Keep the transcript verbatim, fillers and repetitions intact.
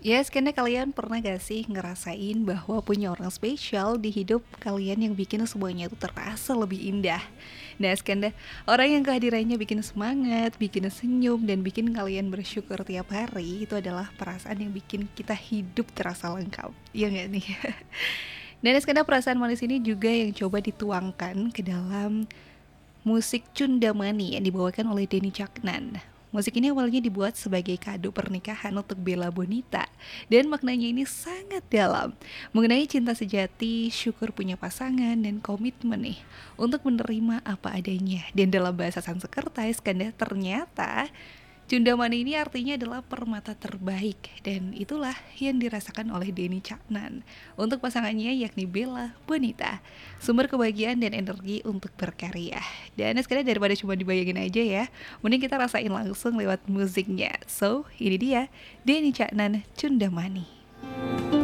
Yes, karena kalian pernah gak sih ngerasain bahwa punya orang spesial di hidup kalian yang bikin semuanya itu terasa lebih indah? Nah, Skanda, orang yang kehadirannya bikin semangat, bikin senyum, dan bikin kalian bersyukur tiap hari, itu adalah perasaan yang bikin kita hidup terasa lengkap. Iya gak nih? Dan Skanda, perasaan manis ini juga yang coba dituangkan ke dalam musik Cundamani yang dibawakan oleh Denny Caknan. Musik ini awalnya dibuat sebagai kado pernikahan untuk Bella Bonita dan maknanya ini sangat dalam mengenai cinta sejati, syukur punya pasangan dan komitmen nih untuk menerima apa adanya. Dan dalam bahasa Sanskerta, Skanda, ternyata Cundamani ini artinya adalah permata terbaik dan itulah yang dirasakan oleh Denny Caknan untuk pasangannya yakni Bella Bonita, sumber kebahagiaan dan energi untuk berkarya. Dan sekali daripada cuma dibayangin aja ya, mending kita rasain langsung lewat musiknya. So, ini dia Denny Caknan Cundamani.